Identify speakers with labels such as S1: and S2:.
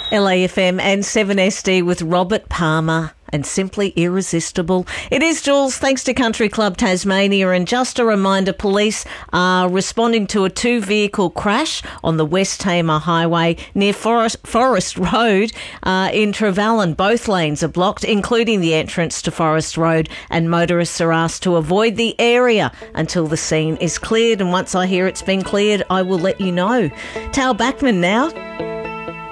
S1: LAFM and 7SD with Robert Palmer and Simply Irresistible. It is Jules, thanks to Country Club Tasmania. And just a reminder, police are responding to a two-vehicle crash on the West Tamar Highway near Forest Road in Trevellyn. Both lanes are blocked, including the entrance to Forest Road, and motorists are asked to avoid the area until the scene is cleared. And once I hear it's been cleared, I will let you know. Tal Bachman now.